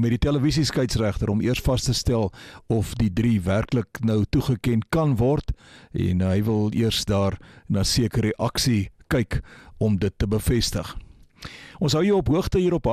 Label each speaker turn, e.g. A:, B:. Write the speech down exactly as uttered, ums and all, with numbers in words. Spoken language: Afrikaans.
A: met die televisieskeidsregter om eers vas te stel of die drie werklik nou toegeken kan word, en hy wil eers daar na sekere reaksie kyk om dit te bevestig. Ons hou jou op hoogte hier op